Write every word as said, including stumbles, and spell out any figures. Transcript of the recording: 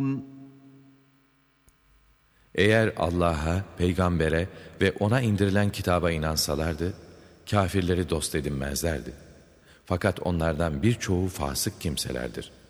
Eğer Allah'a, peygambere ve ona indirilen kitaba inansalardı, kâfirleri dost edinmezlerdi. Fakat onlardan birçoğu fasık kimselerdir.